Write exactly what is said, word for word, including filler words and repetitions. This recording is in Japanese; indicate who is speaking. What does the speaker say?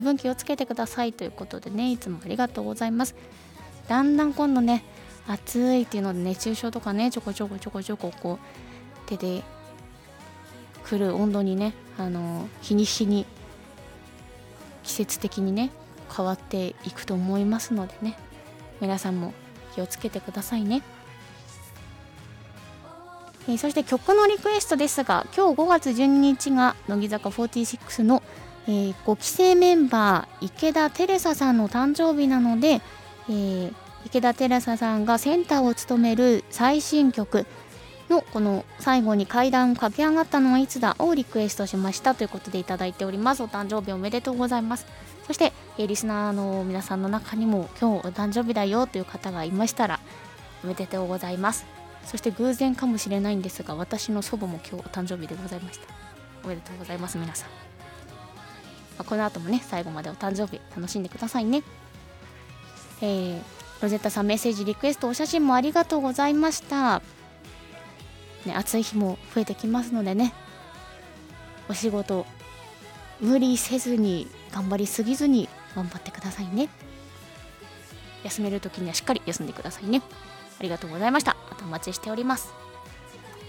Speaker 1: 分気をつけてくださいということでね、いつもありがとうございます。だんだん今度ね、暑いっていうので熱中症とかね、ちょこちょこちょこちょここう出てくる温度にね、あの日に日に季節的にね変わっていくと思いますのでね、皆さんも気をつけてくださいね。えー、そして曲のリクエストですが、今日ごがつじゅうににちが乃木坂フォーティーシックスの、えー、ごきせいメンバー池田テレサさんの誕生日なので、えー、池田テレサさんがセンターを務める最新曲のこの最後に階段駆け上がったのはいつだをリクエストしましたということでいただいております。お誕生日おめでとうございます。そして、えー、リスナーの皆さんの中にも今日お誕生日だよという方がいましたらおめでとうございます。そして偶然かもしれないんですが、私の祖母も今日お誕生日でございました。おめでとうございます皆さん。まあ、この後もね最後までお誕生日楽しんでくださいね。えー、ロゼッタさんメッセージリクエストお写真もありがとうございました。ね、暑い日も増えてきますのでね、お仕事無理せずに頑張りすぎずに頑張ってくださいね。休める時にはしっかり休んでくださいね。ありがとうございました。またお待ちしております。